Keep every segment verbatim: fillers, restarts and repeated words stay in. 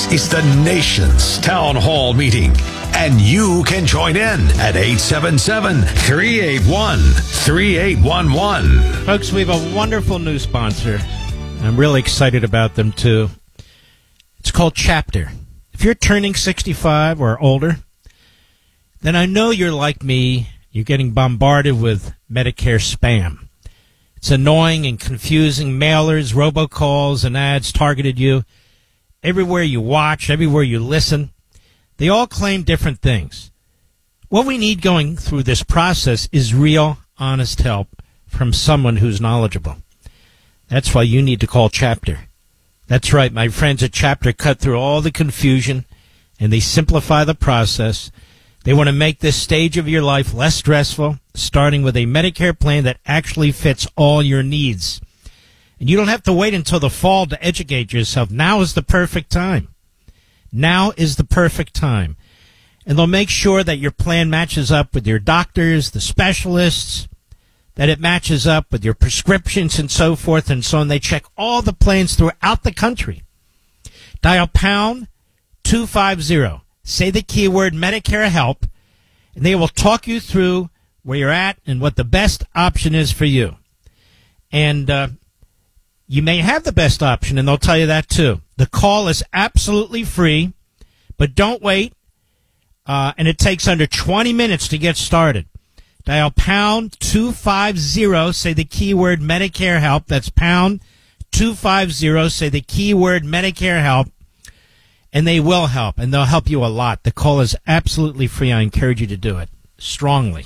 is the nation's town hall meeting, and you can join in at eight seven seven, three eight one, three eight one one. Folks, we have a wonderful new sponsor. I'm really excited about them, too. It's called Chapter. If you're turning sixty-five or older, then I know you're like me. You're getting bombarded with Medicare spam. It's annoying and confusing. Mailers, robocalls, and ads targeted you. Everywhere you watch, everywhere you listen, they all claim different things. What we need going through this process is real, honest help from someone who's knowledgeable. That's why you need to call Chapter. That's right, my friends at Chapter cut through all the confusion, and they simplify the process. They want to make this stage of your life less stressful, starting with a Medicare plan that actually fits all your needs. And you don't have to wait until the fall to educate yourself. Now is the perfect time. Now is the perfect time. And they'll make sure that your plan matches up with your doctors, the specialists, that it matches up with your prescriptions and so forth and so on. They check all the plans throughout the country. Dial pound two fifty. Say the keyword Medicare Help, and they will talk you through where you're at and what the best option is for you. And uh, you may have the best option, and they'll tell you that too. The call is absolutely free, but don't wait, uh, and it takes under twenty minutes to get started. Dial pound two fifty, say the keyword Medicare Help. That's pound two fifty, say the keyword Medicare Help. And they will help, and they'll help you a lot. The call is absolutely free. I encourage you to do it strongly.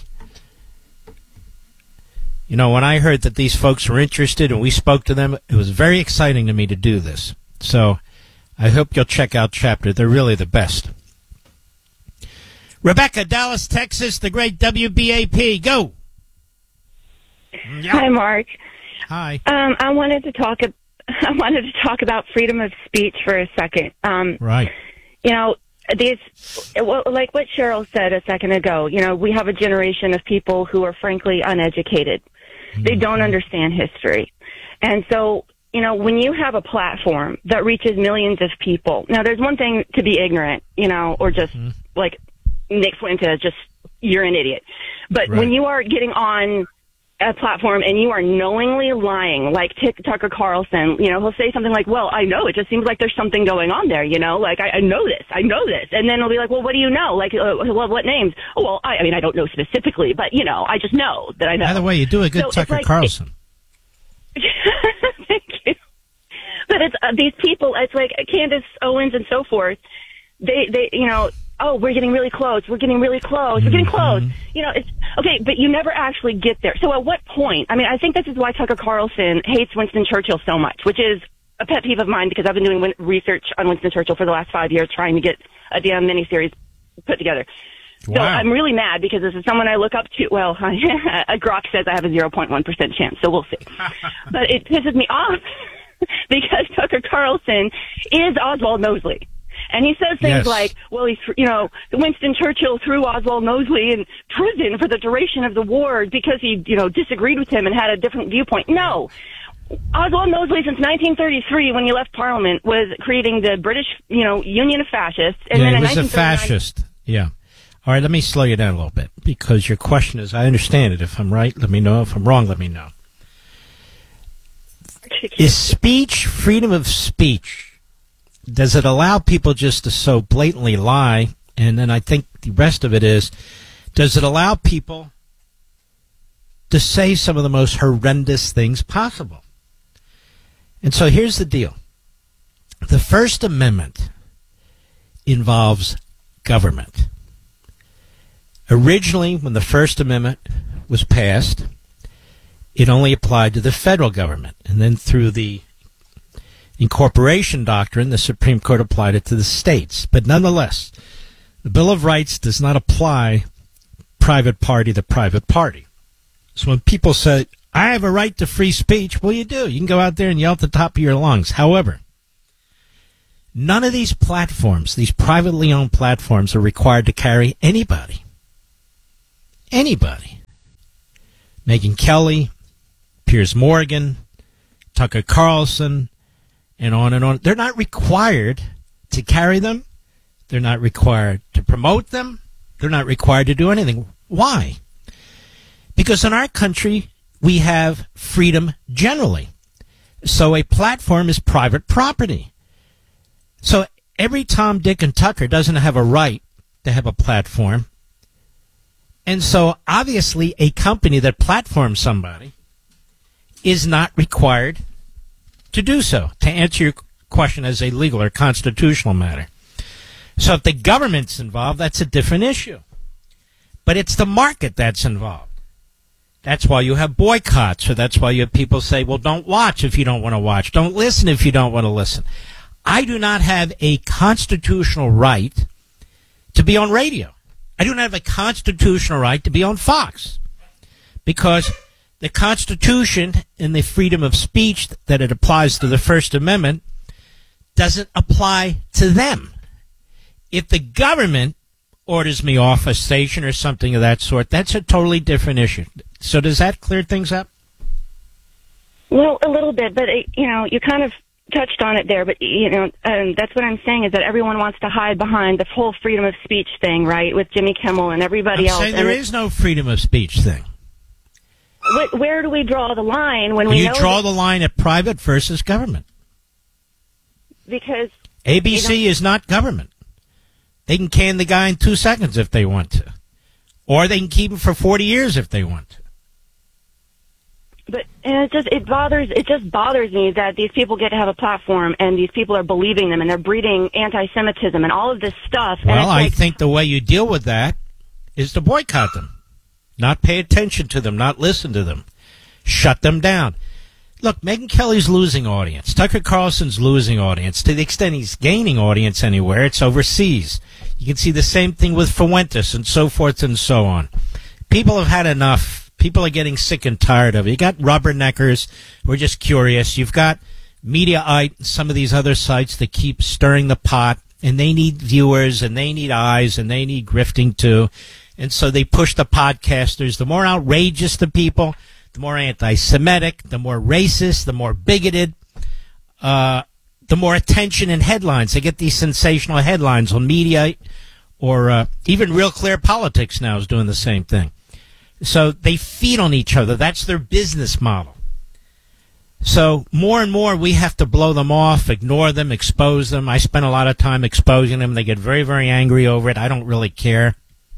You know, when I heard that these folks were interested and we spoke to them, it was very exciting to me to do this. So I hope you'll check out Chapter. They're really the best. Rebecca, Dallas, Texas, the great W B A P. Go. Yep. Hi, Mark. Hi. Um, I wanted to talk about I wanted to talk about freedom of speech for a second. Um, right. You know, these, well, like what Cheryl said a second ago, you know, we have a generation of people who are frankly uneducated. Mm-hmm. They don't understand history. And so, you know, when you have a platform that reaches millions of people, now there's one thing to be ignorant, you know, or just mm-hmm. like Nick Fuentes, just, you're an idiot. But right. when you are getting on a platform and you are knowingly lying, like T- Tucker Carlson, you know, he'll say something like, well, I know, it just seems like there's something going on there, you know, like, I, I know this, I know this. And then he'll be like, well, what do you know? Like, uh, well, what names? Oh, well, I, I mean, I don't know specifically, but, you know, I just know that I know. By the way, you do a good so Tucker like, Carlson. It, thank you. But it's uh, these people, it's like Candace Owens and so forth, they, they, you know, oh, we're getting really close. We're getting really close. We're getting close. Mm-hmm. You know, it's okay, but you never actually get there. So at what point? I mean, I think this is why Tucker Carlson hates Winston Churchill so much, which is a pet peeve of mine because I've been doing win- research on Winston Churchill for the last five years trying to get a damn miniseries put together. Wow. So I'm really mad because this is someone I look up to. Well, I, Grok says I have a zero point one percent chance, so we'll see. But it pisses me off because Tucker Carlson is Oswald Mosley. And he says things yes. like, well, he's, you know, Winston Churchill threw Oswald Mosley in prison for the duration of the war because he, you know, disagreed with him and had a different viewpoint. No. Oswald Mosley, since nineteen thirty-three, when he left Parliament, was creating the British, you know, Union of Fascists. And yeah, then he was a fascist. Yeah. All right, let me slow you down a little bit because your question is, I understand it. If I'm right, let me know. If I'm wrong, let me know. Is speech, freedom of speech, does it allow people just to so blatantly lie? And then I think the rest of it is, does it allow people to say some of the most horrendous things possible? And so here's the deal. The First Amendment involves government. Originally, when the First Amendment was passed, it only applied to the federal government. And then through the incorporation doctrine, the Supreme Court applied it to the states. But nonetheless, the Bill of Rights does not apply private party to private party. So when people say, I have a right to free speech, well, you do. You can go out there and yell at the top of your lungs. However, none of these platforms, these privately owned platforms, are required to carry anybody. Anybody. Megyn Kelly, Piers Morgan, Tucker Carlson, and on and on. They're not required to carry them. They're not required to promote them. They're not required to do anything. Why? Because in our country, we have freedom generally. So a platform is private property. So every Tom, Dick, and Tucker doesn't have a right to have a platform. And so obviously a company that platforms somebody is not required to do so, to answer your question as a legal or constitutional matter. So if the government's involved, that's a different issue. But it's the market that's involved. That's why you have boycotts, or that's why you have people say, well, don't watch if you don't want to watch. Don't listen if you don't want to listen. I do not have a constitutional right to be on radio. I do not have a constitutional right to be on Fox, because the Constitution and the freedom of speech that it applies to the First Amendment doesn't apply to them. If the government orders me off a station or something of that sort, that's a totally different issue. So does that clear things up? Well, a little bit, but, it, you know, you kind of touched on it there, but, you know, um, that's what I'm saying is that everyone wants to hide behind the whole freedom of speech thing, right, with Jimmy Kimmel and everybody I'm else. saying there is no freedom of speech thing. Wh- where do we draw the line when we You know draw that- the line at private versus government. Because A B C is not government. They can can the guy in two seconds if they want to. Or they can keep him for forty years if they want to. But and it just it bothers it just bothers me that these people get to have a platform and these people are believing them and they're breeding anti-Semitism and all of this stuff. And Well, it's I like, think the way you deal with that is to boycott them. Not pay attention to them, not listen to them. Shut them down. Look, Megyn Kelly's losing audience. Tucker Carlson's losing audience. To the extent he's gaining audience anywhere, it's overseas. You can see the same thing with Fuentes and so forth and so on. People have had enough. People are getting sick and tired of it. You got rubberneckers who are just curious. You've got Mediaite and some of these other sites that keep stirring the pot, and they need viewers, and they need eyes, and they need grifting too. And so they push the podcasters. The more outrageous the people, the more anti-Semitic, the more racist, the more bigoted, uh, the more attention and headlines. They get these sensational headlines on Mediaite, or uh, even Real Clear Politics now is doing the same thing. So they feed on each other. That's their business model. So more and more we have to blow them off, ignore them, expose them. I spend a lot of time exposing them. They get very, very angry over it. I don't really care.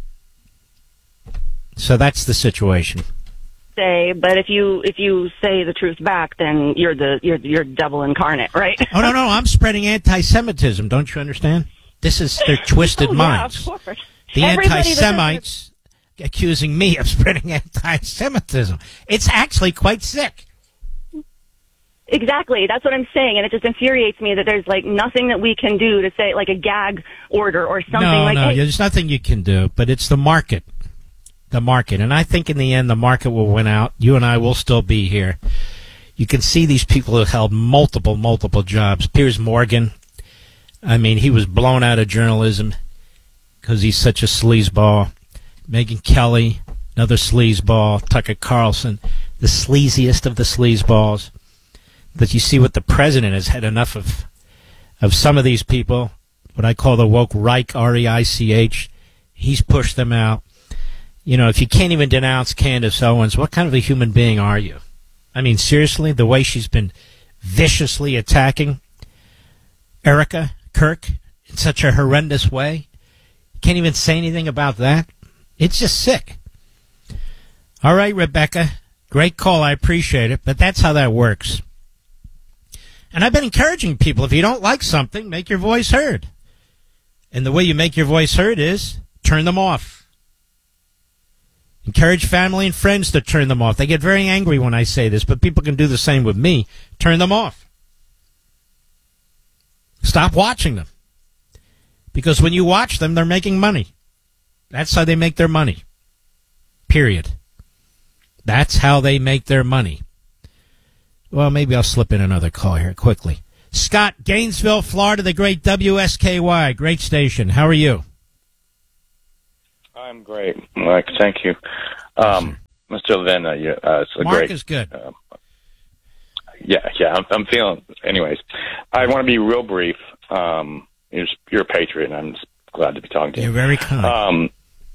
So that's the situation. say, but if you if you say the truth back, then you're the you're you're devil incarnate, right? Oh no, no, I'm spreading anti-Semitism. Don't you understand? This is their twisted oh, minds. Yeah, of course. The Everybody anti-Semites accusing me of spreading anti-Semitism. It's actually quite sick. Exactly. That's what I'm saying, and it just infuriates me that there's like nothing that we can do to say like a gag order or something no, like. No, hey, there's nothing you can do, but it's the market. The market. And I think in the end, the market will win out. You and I will still be here. You can see these people who held multiple, multiple jobs. Piers Morgan, I mean, he was blown out of journalism because he's such a sleazeball. Megyn Kelly, another sleazeball. Tucker Carlson, the sleaziest of the sleazeballs. But you see what the president has had enough of, of some of these people, what I call the woke Reich, R E I C H. He's pushed them out. You know, if you can't even denounce Candace Owens, what kind of a human being are you? I mean, seriously, the way she's been viciously attacking Erica Kirk in such a horrendous way, you can't even say anything about that? It's just sick. All right, Rebecca, great call. I appreciate it, but that's how that works. And I've been encouraging people, if you don't like something, make your voice heard. And the way you make your voice heard is turn them off. Encourage family and friends to turn them off. They get very angry when I say this, but people can do the same with me. Turn them off. Stop watching them. Because when you watch them, they're making money. That's how they make their money. Period. That's how they make their money. Well, maybe I'll slip in another call here quickly. Scott, Gainesville, Florida, the great W S K Y. Great station. How are you? I'm great, Mike. Thank you. Um, Mister Levin, uh, you, uh, it's a Mark great, is good. Uh, yeah, yeah, I'm, I'm feeling, anyways. I want to be real brief. Um, you're, you're a patriot, and I'm just glad to be talking to you. You're very kind. Um,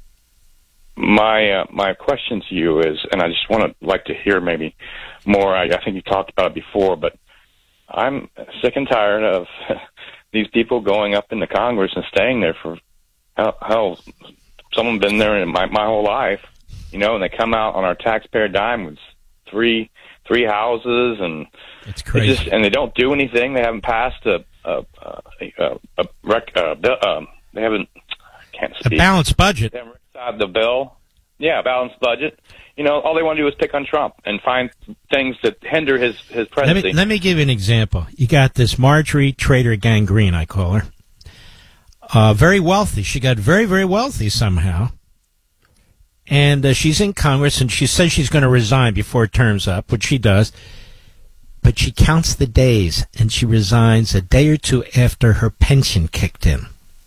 my uh, my question to you is, and I just want to like to hear maybe more. I, I think you talked about it before, but I'm sick and tired of these people going up into Congress and staying there for hell. hell someone been there in my my whole life, you know, and they come out on our taxpayer dime with three three houses, and it's crazy. They just, and they don't do anything. They haven't passed a a a, a, a, rec, a um, they haven't I can't speak. A balanced budget. They haven't reconciled the bill. Yeah, balanced budget. You know, all they want to do is pick on Trump and find things that hinder his his presidency. Let me, let me give you an example. You got this Marjorie Trader Gangrene, I call her. Uh, very wealthy. She got very, very wealthy somehow. And uh, she's in Congress, and she says she's going to resign before term's up, which she does. But she counts the days, and she resigns a day or two after her pension kicked in.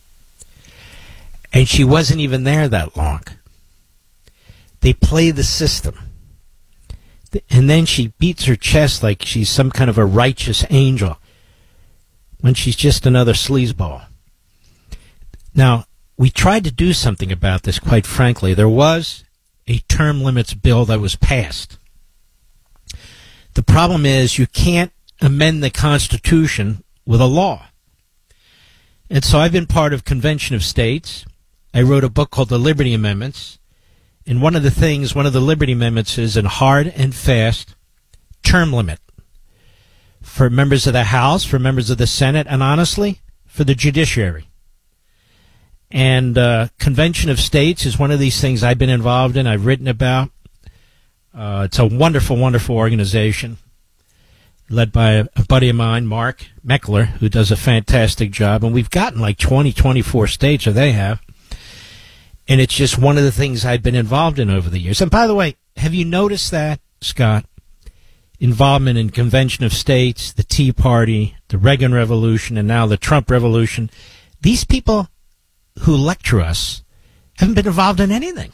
And she wasn't even there that long. They play the system. And then she beats her chest like she's some kind of a righteous angel when she's just another sleazeball. Now, we tried to do something about this, quite frankly. There was a term limits bill that was passed. The problem is you can't amend the Constitution with a law. And so I've been part of Convention of States. I wrote a book called The Liberty Amendments. And one of the things, one of the Liberty Amendments is a hard and fast term limit for members of the House, for members of the Senate, and honestly, for the judiciary. And uh, Convention of States is one of these things I've been involved in, I've written about. Uh, it's a wonderful, wonderful organization led by a, a buddy of mine, Mark Meckler, who does a fantastic job. And we've gotten like twenty, twenty-four states, or they have. And it's just one of the things I've been involved in over the years. And by the way, have you noticed that, Scott? Involvement in Convention of States, the Tea Party, the Reagan Revolution, and now the Trump Revolution. These people who lecture us haven't been involved in anything.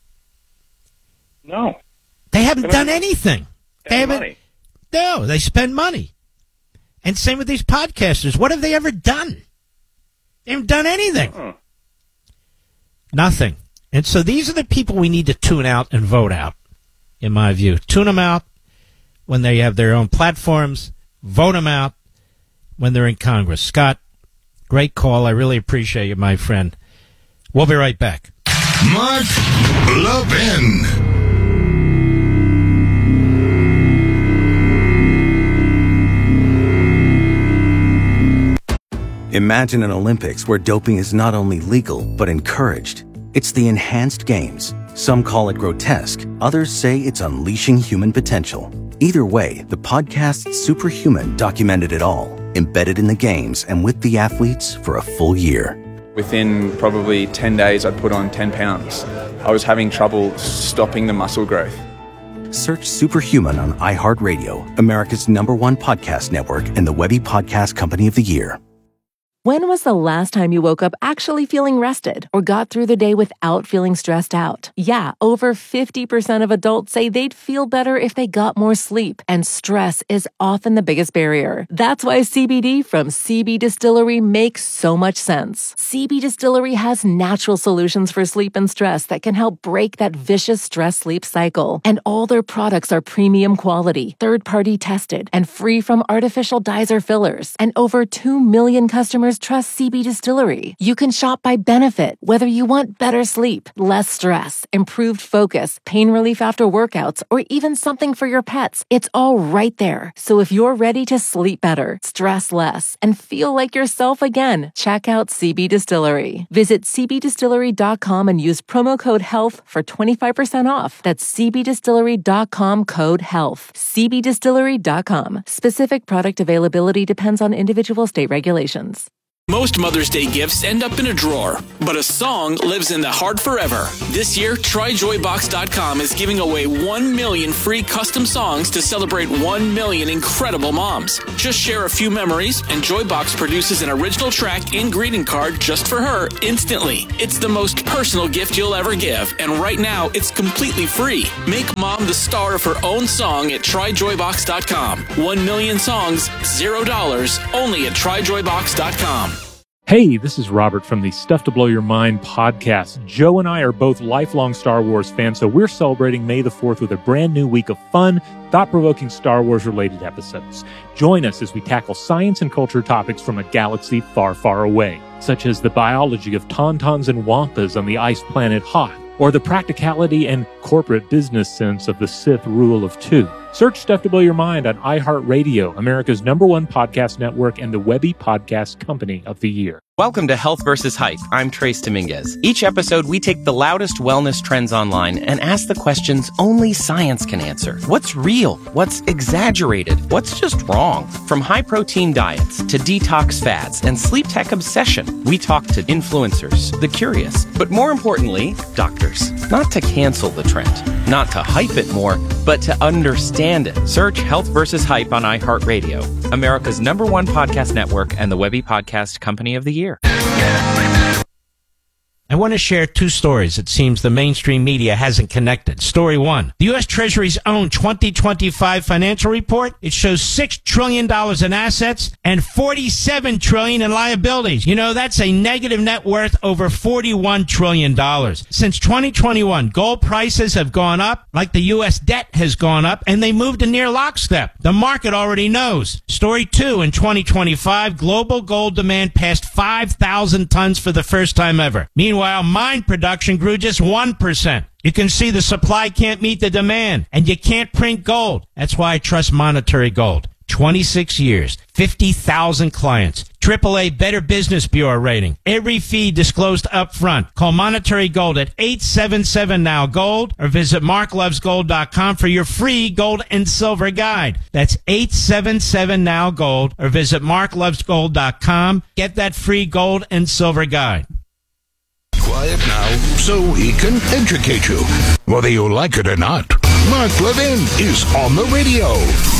No. They haven't they done anything. They, they haven't. Money. No, they spend money. And same with these podcasters. What have they ever done? They haven't done anything. Uh-uh. Nothing. And so these are the people we need to tune out and vote out, in my view. Tune them out when they have their own platforms. Vote them out when they're in Congress. Scott, great call. I really appreciate you, my friend. We'll be right back. Mark Levin. Imagine an Olympics where doping is not only legal, but encouraged. It's the Enhanced Games. Some call it grotesque. Others say it's unleashing human potential. Either way, the podcast Superhuman documented it all, embedded in the games and with the athletes for a full year. Within probably ten days, I'd put on ten pounds. I was having trouble stopping the muscle growth. Search Superhuman on iHeartRadio, America's number one podcast network and the Webby Podcast Company of the Year. When was the last time you woke up actually feeling rested or got through the day without feeling stressed out? Yeah, over fifty percent of adults say they'd feel better if they got more sleep, and stress is often the biggest barrier. That's why C B D from C B Distillery makes so much sense. C B Distillery has natural solutions for sleep and stress that can help break that vicious stress-sleep cycle. And all their products are premium quality, third-party tested, and free from artificial dyes or fillers. And over two million customers trust C B Distillery. You can shop by benefit, whether you want better sleep, less stress, improved focus, pain relief after workouts, or even something for your pets. It's all right there. So if you're ready to sleep better, stress less, and feel like yourself again, check out C B Distillery. Visit c b distillery dot com and use promo code HEALTH for twenty-five percent off. That's c b distillery dot com code HEALTH. c b distillery dot com. Specific product availability depends on individual state regulations. Most Mother's Day gifts end up in a drawer, but a song lives in the heart forever. This year, try joy box dot com is giving away one million free custom songs to celebrate one million incredible moms. Just share a few memories, and Joybox produces an original track and greeting card just for her instantly. It's the most personal gift you'll ever give, and right now, it's completely free. Make mom the star of her own song at try joy box dot com. One million songs, zero dollars, only at try joy box dot com. Hey, this is Robert from the Stuff to Blow Your Mind podcast. Joe and I are both lifelong Star Wars fans, so we're celebrating May the fourth with a brand new week of fun, thought-provoking Star Wars-related episodes. Join us as we tackle science and culture topics from a galaxy far, far away, such as the biology of tauntauns and wampas on the ice planet Hoth, or the practicality and corporate business sense of the Sith Rule of Two. Search Stuff to Blow Your Mind on iHeartRadio, America's number one podcast network and the Webby Podcast Company of the Year. Welcome to Health versus Hype. I'm Trace Dominguez. Each episode, we take the loudest wellness trends online and ask the questions only science can answer. What's real? What's exaggerated? What's just wrong? From high-protein diets to detox fads and sleep tech obsession, we talk to influencers, the curious, but more importantly, doctors. Not to cancel the trend, not to hype it more, but to understand it. Search Health versus Hype on iHeartRadio, America's number one podcast network and the Webby Podcast Company of the Year. I want to share two stories it seems the mainstream media hasn't connected. Story one. The U S Treasury's own twenty twenty-five financial report, it shows six trillion dollars in assets and forty-seven trillion dollars in liabilities. You know, that's a negative net worth over forty-one trillion dollars. Since twenty twenty-one, gold prices have gone up like the U S debt has gone up, and they moved in near lockstep. The market already knows. Story two. In twenty twenty-five, global gold demand passed five thousand tons for the first time ever. Meanwhile, While mine production grew just one percent. You can see the supply can't meet the demand, and you can't print gold. That's why I trust Monetary Gold. twenty-six years, fifty thousand clients, triple A Better Business Bureau rating. Every fee disclosed up front. Call Monetary Gold at eight seven seven now gold or visit mark loves gold dot com for your free gold and silver guide. That's eight seven seven now gold or visit mark loves gold dot com. Get that free gold and silver guide. Quiet now so he can educate you, whether you like it or not. Mark Levin is on the radio.